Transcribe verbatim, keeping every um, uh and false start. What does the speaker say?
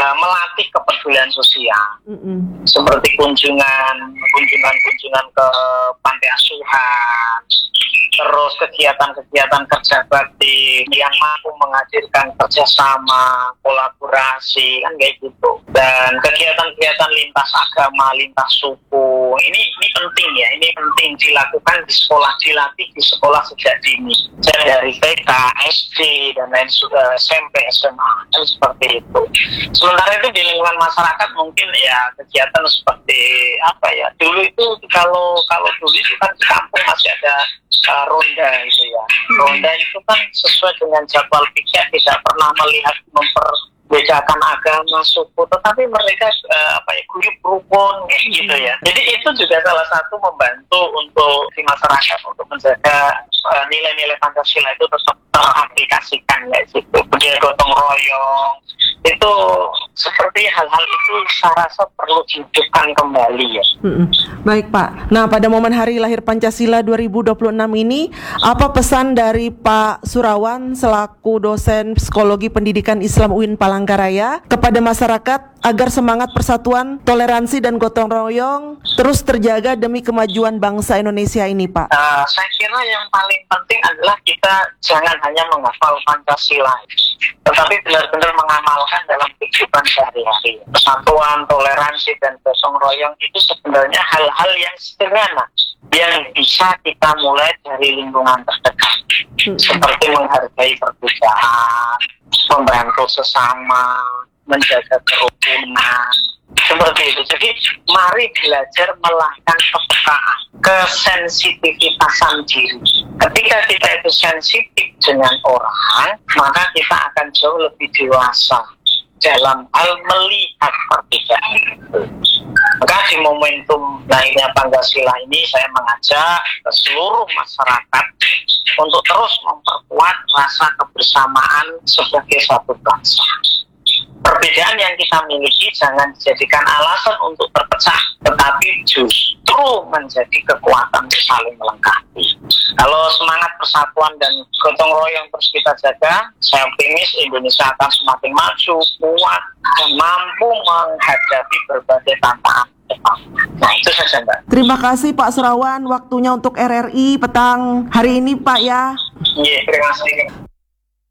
uh, melatih kepedulian sosial, Mm-mm. seperti kunjungan, kunjungan-kunjungan ke panti asuhan, terus kegiatan-kegiatan kerja bakti yang mampu menghadirkan kerjasama, kolaborasi, kan kayak gitu. Dan kegiatan-kegiatan lintas agama, lintas suku, ini ini penting ya, ini penting dilakukan di sekolah, dilatih di sekolah sejak dini, dari T K, S D, dan lain sudah S M P, S M A, kan seperti itu. Sementara itu di lingkungan masyarakat mungkin ya kegiatan seperti apa ya, dulu itu kalau kalau dulu itu kan di kampung masih ada uh, ronda itu ya, ronda itu kan sesuai dengan jadwal piket, tidak pernah melihat memperbedakan agama, suku, tetapi mereka uh, apa ya, guyup rukun gitu ya. Jadi itu juga salah satu membantu untuk di masyarakat untuk menjaga uh, nilai-nilai Pancasila itu tetap teraplikasikan kayak gitu. Budaya gotong royong itu seperti hal-hal itu saya rasa perlu dihidupkan kembali ya. Mm-mm. Baik Pak. Nah, pada momen Hari Lahir Pancasila dua ribu dua puluh enam ini, apa pesan dari Pak Surawan selaku dosen Psikologi Pendidikan Islam U I N Palangkaraya kepada masyarakat agar semangat persatuan, toleransi dan gotong royong terus terjaga demi kemajuan bangsa Indonesia ini, Pak? Uh, saya kira yang paling penting adalah kita jangan hanya menghafal Pancasila, tetapi benar-benar mengamalkan dalam kehidupan sehari-hari. Persatuan, toleransi, dan gotong royong itu sebenarnya hal-hal yang sederhana yang bisa kita mulai dari lingkungan terdekat, hmm. seperti menghargai perbedaan, membantu sesama, menjaga kerukunan, seperti itu. Jadi mari belajar melakukan kepekaan, kesensitivitasan diri. Ketika kita itu sensitif dengan orang, maka kita akan jauh lebih dewasa dalam hal melihat perbedaan itu. Maka di momentum lahirnya Pancasila ini saya mengajak ke seluruh masyarakat untuk terus memperkuat rasa kebersamaan sebagai satu bangsa. Perbedaan yang kita miliki jangan dijadikan alasan untuk terpecah, tetapi justru menjadi kekuatan untuk saling melengkapi. Kalau semangat persatuan dan gotong royong terus kita jaga, saya optimis Indonesia akan semakin maju, kuat, dan mampu menghadapi berbagai tantangan. Nah, itu saja, Mbak. Terima kasih Pak Surawan, waktunya untuk R R I petang hari ini, Pak ya. Iya, terima kasih.